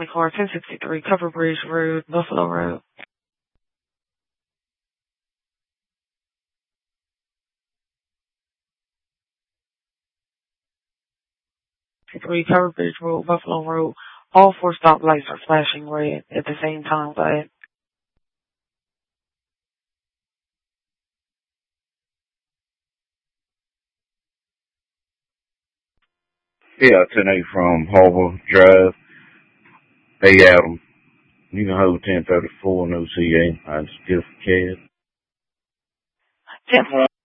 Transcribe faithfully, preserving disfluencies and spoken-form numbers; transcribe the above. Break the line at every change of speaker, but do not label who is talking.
County Car, ten sixty-three Cover Bridge Road, Buffalo Road. three Cover Bridge Road, Buffalo Road. All four stoplights are flashing red at the same time, but
Yeah, ten eight from Harbor Drive. Hey, Adam. You can hold ten thirty-four, no C A. I just give a cat.
ten